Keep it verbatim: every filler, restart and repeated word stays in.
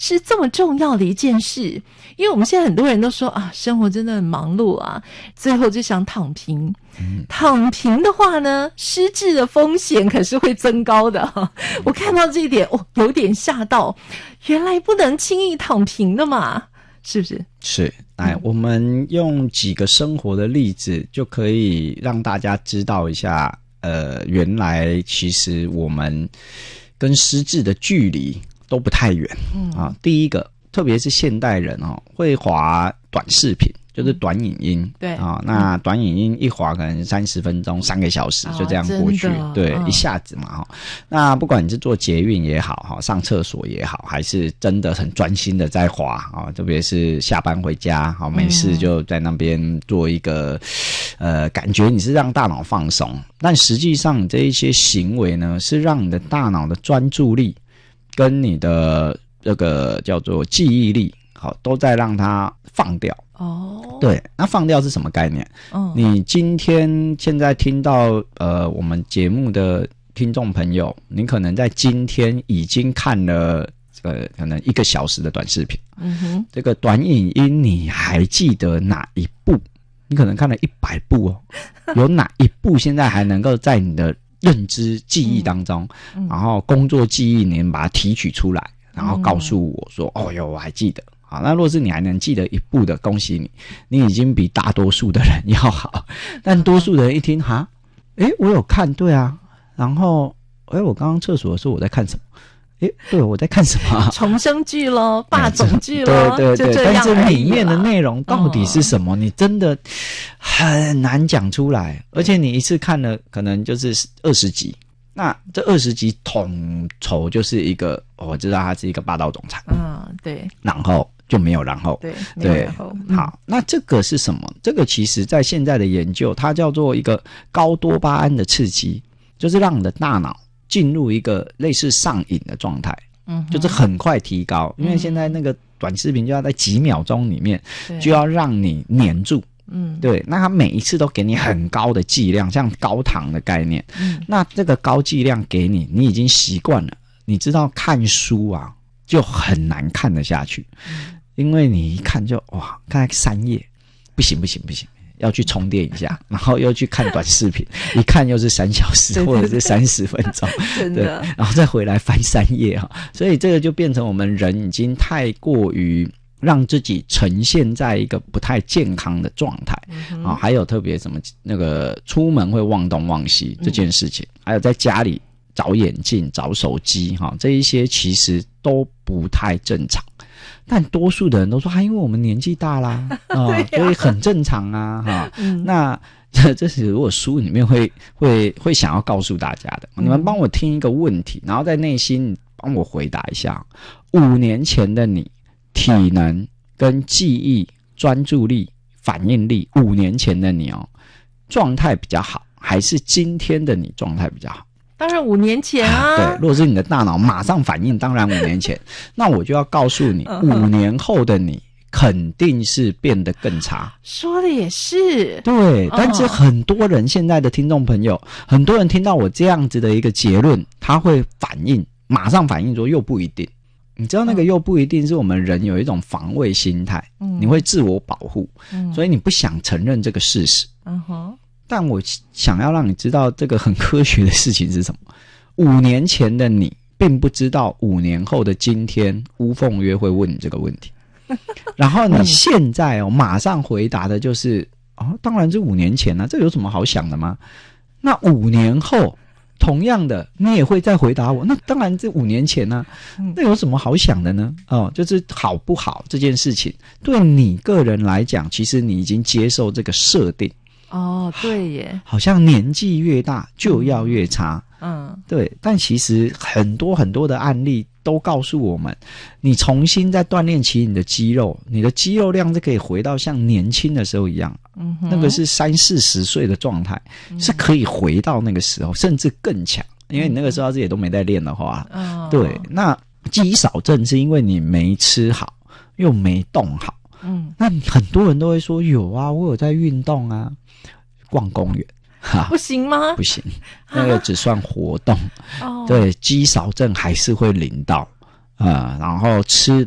是这么重要的一件事。因为我们现在很多人都说啊，生活真的很忙碌啊，最后就想躺平。嗯、躺平的话呢，失智的风险可是会增高的。嗯、我看到这一点，哦，有点吓到，原来不能轻易躺平的嘛，是不是？ 是。来，我们用几个生活的例子，就可以让大家知道一下，呃，原来其实我们跟失智的距离都不太远。嗯啊，第一个，特别是现代人哦，会滑短视频，就是短影音。嗯、对啊，那短影音一滑可能三十分钟、三个小时就这样过去，哦、对，嗯、一下子嘛哈。那不管你是做捷运也好哈，上厕所也好，还是真的很专心的在滑啊，特别是下班回家好没事就在那边做一个、嗯、呃，感觉你是让大脑放松，但实际上这一些行为呢，是让你的大脑的专注力跟你的这个叫做记忆力，好，都在让它放掉。哦，对，那放掉是什么概念？嗯，你今天现在听到呃我们节目的听众朋友，你可能在今天已经看了呃可能一个小时的短视频。嗯哼，这个短影音你还记得哪一部？你可能看了一百部哦，有哪一部现在还能够在你的认知记忆当中，嗯嗯、然后工作记忆你能把它提取出来，然后告诉我说，嗯、哦哟，我还记得。好，那若是你还能记得一部的，恭喜你，你已经比大多数的人要好。但多数的人一听，哈，诶，我有看，对啊，然后，诶，我刚刚厕所的时候我在看什么？诶，对，我在看什么？ 重生剧咯，霸总剧咯， 对对对，但是里面的内容到底是什么？ 哦、 你真的很难讲出来，而且你一次看了可能就是二十集。那这二十集统筹就是一个，我知道他是一个霸道总裁。 嗯，对。 然后就没有然后。 对，没有然后。 嗯、好，那这个是什么？这个其实在现在的研究，它叫做一个高多巴胺的刺激，就是让你的大脑进入一个类似上瘾的状态。嗯，就是很快提高，因为现在那个短视频就要在几秒钟里面，就要让你黏住。嗯，对，那它每一次都给你很高的剂量，像高糖的概念。嗯，那这个高剂量给你，你已经习惯了。你知道看书啊，就很难看得下去，嗯、因为你一看就哇，看三页，不行不行不行，要去充电一下，然后又去看短视频，一看又是三小时或者是三十分钟， 真的， 然后再回来翻三页哈，所以这个就变成我们人已经太过于让自己呈现在一个不太健康的状态啊、嗯哦，还有特别什么那个出门会忘东忘西这件事情，嗯、还有在家里找眼镜、找手机哈、哦，这一些其实都不太正常。但多数的人都说，啊，因为我们年纪大啦，啊、哦，所以很正常啊，哈、哦。嗯、那这这是如果书里面会会会想要告诉大家的，你们帮我听一个问题，然后在内心帮我回答一下：五年前的你。体能跟记忆、专注力、反应力，五年前的你哦，状态比较好，还是今天的你状态比较好？ 当然五年前啊。 对，如果是你的大脑马上反应，当然五年前。那我就要告诉你，五年后的你肯定是变得更差。 说的也是。 对，但是很多人现在的听众朋友，很多人听到我这样子的一个结论，他会反应，马上反应说又不一定。你知道那个又不一定是我们人有一种防卫心态，嗯，你会自我保护，嗯，所以你不想承认这个事实，嗯哼。但我想要让你知道这个很科学的事情是什么？五年前的你并不知道五年后的今天吴凤约会问你这个问题，然后你现在哦马上回答的就是哦，当然是五年前啊，这有什么好想的吗？那五年后。同样的，你也会再回答我。那当然，这五年前呢、啊，那有什么好想的呢？哦，就是好不好这件事情，对你个人来讲，其实你已经接受这个设定。 哦，对耶， 好像年纪越大就要越差。 嗯， 对。但其实很多很多的案例都告诉我们，你重新再锻炼起你的肌肉，你的肌肉量是可以回到像年轻的时候一样。嗯，那个是三四十岁的状态，嗯、是可以回到那个时候，甚至更强。因为你那个时候自己都没在练的话，嗯、对。那肌少症是因为你没吃好，又没动好。嗯，那很多人都会说有啊，我有在运动啊，逛公园。 不行吗？ 不行，那个只算活动。哦，对，肌少症还是会临到啊、呃，然后吃